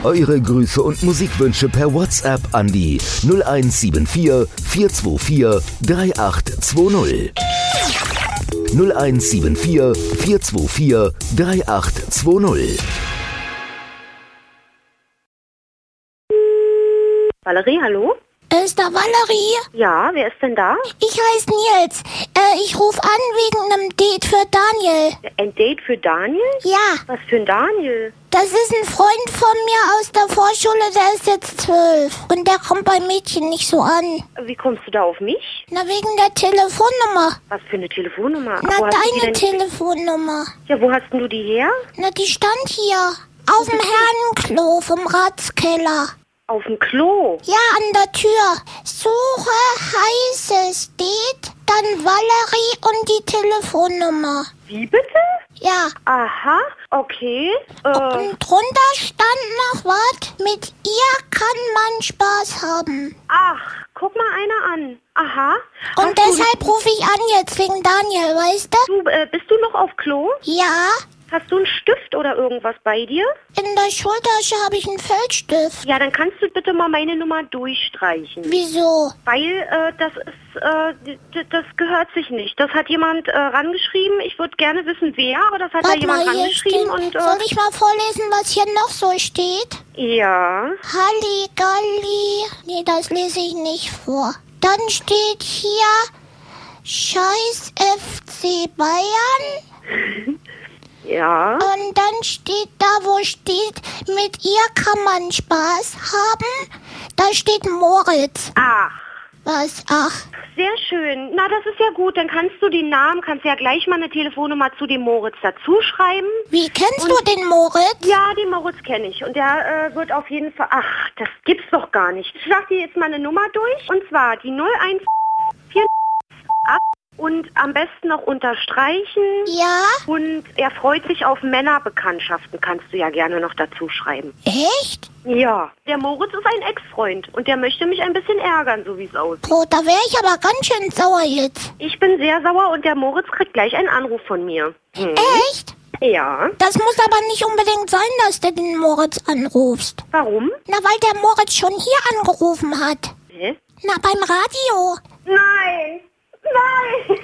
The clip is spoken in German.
Eure Grüße und Musikwünsche per WhatsApp an die 0174 424 3820. 0174 424 3820. Valerie, hallo? Ist da Valerie? Ja, wer ist denn da? Ich heiße Nils. Ich rufe an wegen einem Date für Daniel. Ein Date für Daniel? Ja, Was für ein Daniel? das ist ein Freund von mir aus der Vorschule, der ist jetzt 12. Und der kommt bei Mädchen nicht so an. Wie kommst du da auf mich? Na, wegen der Telefonnummer. Was für eine Telefonnummer? Na, Wo hast du die deine denn- Telefonnummer. Ja, wo hast denn du die her? Na, die stand hier. Auf dem Herrenklo vom Ratskeller. Auf dem Klo. Ja, an der Tür. Suche heißes Date, dann Valerie und die Telefonnummer. Wie bitte? Ja. Aha, okay. Und drunter stand noch was. Mit ihr kann man Spaß haben. Ach, guck mal einer an. Aha. Und deshalb rufe ich an jetzt wegen Daniel, weißt du? Bist du noch auf Klo? Ja. Hast du einen Stift oder irgendwas bei dir? In der Schultasche habe ich einen Feldstift. Ja, dann kannst du bitte mal meine Nummer durchstreichen. Wieso? Weil das gehört sich nicht. Das hat jemand rangeschrieben. Ich würde gerne wissen, wer, aber das hat da Warte jemand mal, hier rangeschrieben. steht. Und Soll ich mal vorlesen, was hier noch so steht? ja. Halligalli. Nee, das lese ich nicht vor. Dann steht hier Scheiß FC Bayern. Ja. Und dann steht da, wo steht, mit ihr kann man Spaß haben. Da steht Moritz. Ach, Was? Ach. sehr schön. Na, das ist ja gut. Dann kannst du den Namen, kannst ja gleich mal eine Telefonnummer zu dem Moritz dazu schreiben. Wie kennst du den Moritz? Ja, den Moritz kenne ich. Und der wird auf jeden Fall... Ach, das gibt's doch gar nicht. Ich sag dir jetzt mal eine Nummer durch. Und zwar die 014 und am besten noch unterstreichen. Ja? Und er freut sich auf Männerbekanntschaften, kannst du ja gerne noch dazu schreiben. Echt? Ja, der Moritz ist ein Ex-Freund und der möchte mich ein bisschen ärgern, so wie es aussieht. Oh, da wäre ich aber ganz schön sauer jetzt. Ich bin sehr sauer und der Moritz kriegt gleich einen Anruf von mir. Echt? Ja. Das muss aber nicht unbedingt sein, dass du den Moritz anrufst. Warum? Na, weil der Moritz schon hier angerufen hat. Hä? Na, beim Radio. Nein! Nein!